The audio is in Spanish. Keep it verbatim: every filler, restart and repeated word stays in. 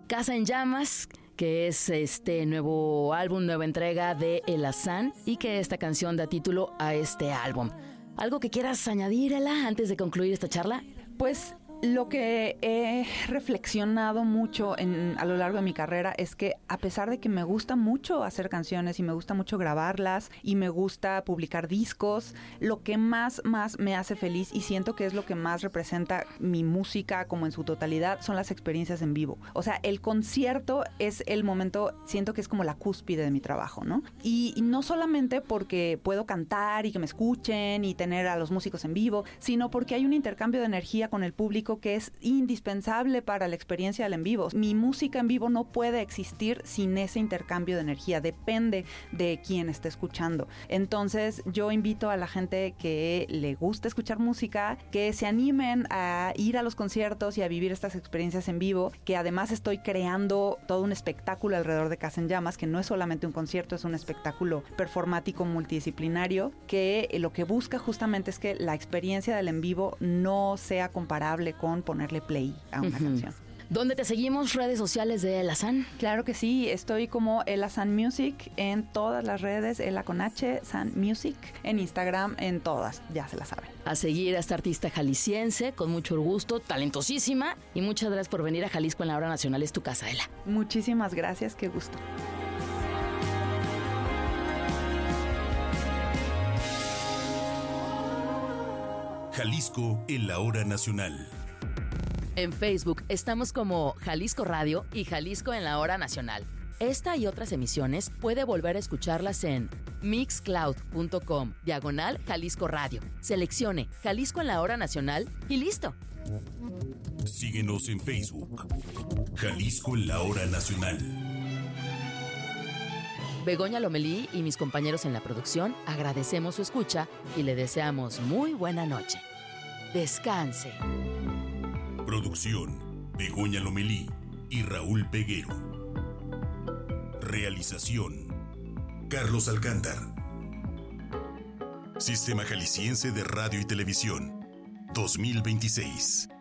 Casa en Llamas, que es este nuevo álbum, nueva entrega de El Azán, y que esta canción da título a este álbum. ¿Algo que quieras añadir, Ela, antes de concluir esta charla? Pues lo que he reflexionado mucho en, a lo largo de mi carrera es que a pesar de que me gusta mucho hacer canciones y me gusta mucho grabarlas y me gusta publicar discos, lo que más, más me hace feliz y siento que es lo que más representa mi música como en su totalidad son las experiencias en vivo. O sea, el concierto es el momento, siento que es como la cúspide de mi trabajo, ¿no? Y, y no solamente porque puedo cantar y que me escuchen y tener a los músicos en vivo, sino porque hay un intercambio de energía con el público que es indispensable para la experiencia del en vivo. Mi música en vivo no puede existir sin ese intercambio de energía, depende de quién esté escuchando. Entonces yo invito a la gente que le gusta escuchar música, que se animen a ir a los conciertos y a vivir estas experiencias en vivo, que además estoy creando todo un espectáculo alrededor de Casa en Llamas, que no es solamente un concierto, es un espectáculo performático multidisciplinario, que lo que busca justamente es que la experiencia del en vivo no sea comparable con ponerle play a una uh-huh. canción. ¿Dónde te seguimos? ¿Redes sociales de El Azán? Claro que sí, estoy como El Azán Music en todas las redes, Ela con H, San Music, en Instagram, en todas, ya se la saben. A seguir a esta artista jalisciense, con mucho gusto, talentosísima, y muchas gracias por venir a Jalisco en la Hora Nacional, es tu casa, Ela. Muchísimas gracias, qué gusto. Jalisco en la Hora Nacional. En Facebook estamos como Jalisco Radio y Jalisco en la Hora Nacional. Esta y otras emisiones puede volver a escucharlas en mixcloud.com, diagonal Jalisco Radio. Seleccione Jalisco en la Hora Nacional y listo. Síguenos en Facebook. Jalisco en la Hora Nacional. Begoña Lomelí y mis compañeros en la producción agradecemos su escucha y le deseamos muy buena noche. Descanse. Producción: Begoña Lomelí y Raúl Peguero. Realización: Carlos Alcántar. Sistema Jalisciense de Radio y Televisión dos mil veintiséis.